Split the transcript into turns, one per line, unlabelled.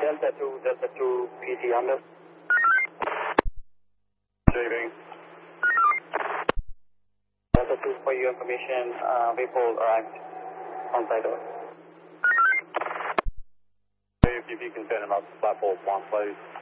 Delta 2, PC Honda.
Receiving.
Delta 2, for your information, vehicle arrived on site over.
If you can send him up platform 1, please.